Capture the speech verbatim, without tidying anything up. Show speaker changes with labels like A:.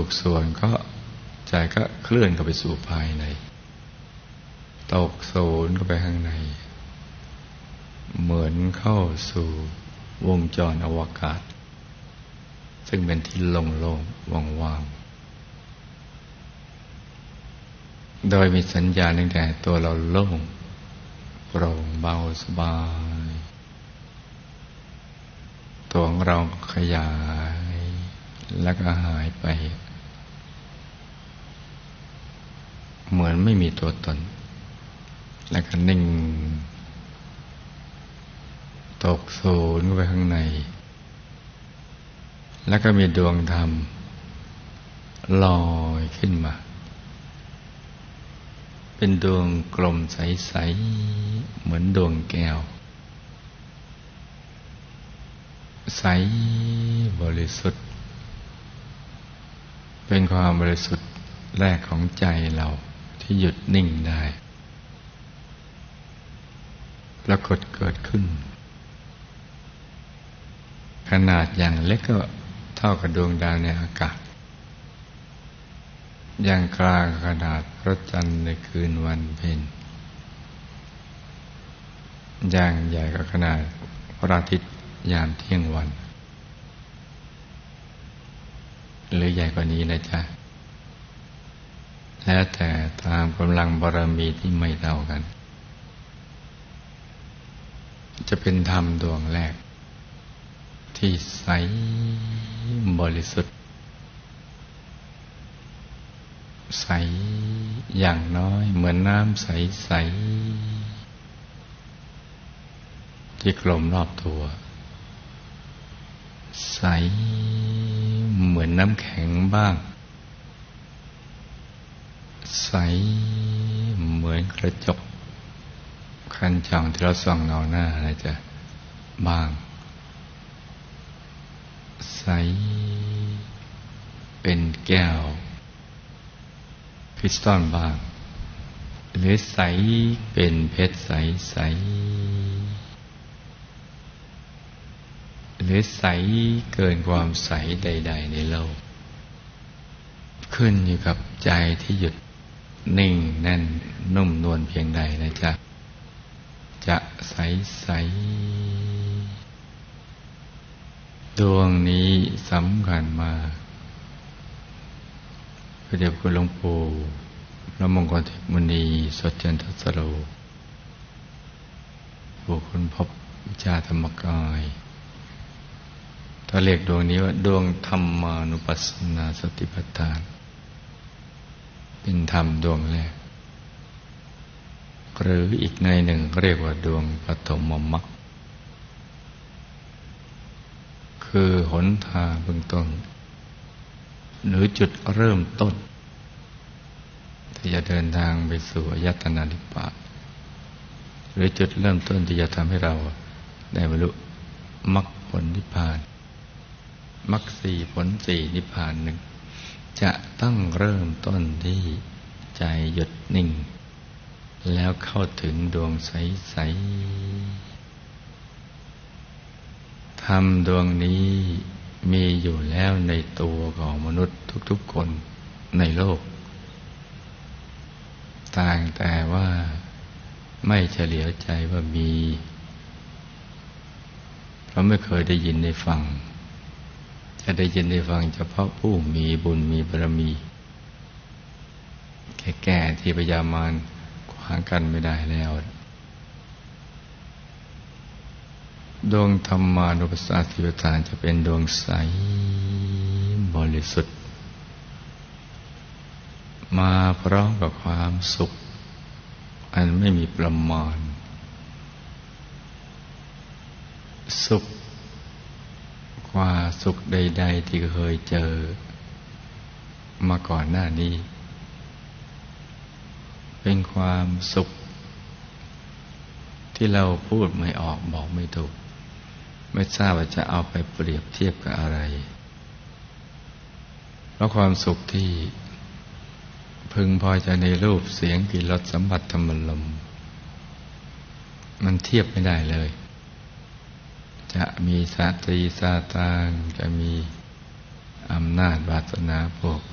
A: กส่วนก็ใจก็เคลื่อนเข้าไปสู่ภายในตกศูนย์เข้าไปข้างในเหมือนเข้าสู่วงจรอวกาศซึ่งเป็นที่โล่งๆว่างๆโดยมีสัญญาณตั้งแต่ตัวเราโล่งโปร่งเบาสบายตัวของเราขยายแล้วก็หายไปเหมือนไม่มีตัวตนแล้วก็นิ่งตกศูนย์เข้าไปข้างในแล้วก็มีดวงธรรมลอยขึ้นมาเป็นดวงกลมใสๆเหมือนดวงแก้วใสบริสุทธิ์เป็นความบริสุทธิ์แรกของใจเราที่หยุดนิ่งได้ปรากฏเกิดขึ้นขนาดอย่างเล็กก็เท่ากับดวงดาวในอากาศอย่างกลางขนาดพระจันทร์ในคืนวันเพ็ญอย่างใหญ่ก็ขนาดพระอาทิตย์ยามเที่ยงวันหรือใหญ่กว่านี้นะจ๊ะแล้วแต่ตามกำลังบารมีที่ไม่เท่ากันจะเป็นธรรมดวงแรกที่ใสบริสุทธิ์ใสอย่างน้อยเหมือนน้ำใสๆที่กลมรอบตัวใสเหมือนน้ำแข็งบ้างใสเหมือนกระจกคันช่องที่เราส่องเงาหน้าอะไรจะบ้างใสเป็นแก้วคริสตัลบ้างหรือใสเป็นเพชรใสๆหรือใสเกินความใสใดๆในโลกขึ้นอยู่กับใจที่หยุดนิ่งแน่นนุ่มนวลเพียงใดนะจ๊ะจะใสใสดวงนี้สำคัญมากพระเดชคุณหลวงปู่พระมงคลเทพมุนีสดจันทสโรผู้ค้นพบวิชาธรรมกายถ้าเรียกดวงนี้ว่าดวงธรรมานุปัสสนาสติปัฏฐานเป็นธรรมดวงแรกหรืออีกในหนึ่งเรียกว่าดวงปฐมมรรคคือหนทางเบื้องต้นหรือจุดเริ่มต้นที่จะเดินทางไปสู่อายตนะนิพพานหรือจุดเริ่มต้นที่จะทำให้เราได้บรรลุมรรคผลนิพพานมรรคสี่ผลสี่นิพพานหนึ่งจะต้องเริ่มต้นที่ใจหยุดนิ่งแล้วเข้าถึงดวงใสๆธรรมดวงนี้มีอยู่แล้วในตัวของมนุษย์ทุกๆคนในโลกต่างแต่ว่าไม่เฉลียวใจว่ามีเพราะไม่เคยได้ยินได้ฟังจะได้ยินได้ฟังเฉพาะผู้มีบุญมีบารมีแก่ๆที่พยามารขวางกันไม่ได้แล้วดวงธรรมานุปัสสนาสติปัฏฐานจะเป็นดวงใสบริสุทธิ์มาพร้อมกับความสุขอันไม่มีประมาณสุขกว่าสุขใดๆที่เคยเจอมาก่อนหน้านี้เป็นความสุขที่เราพูดไม่ออกบอกไม่ถูกไม่ทราบว่าจะเอาไปเปรียบเทียบกับอะไรเพราะความสุขที่พึงพอใจในรูปเสียงกลิ่นรสสัมผัสธรรมลมมันเทียบไม่ได้เลยจะมีสตรีซาตานจะมีอำนาจวาสนาพวก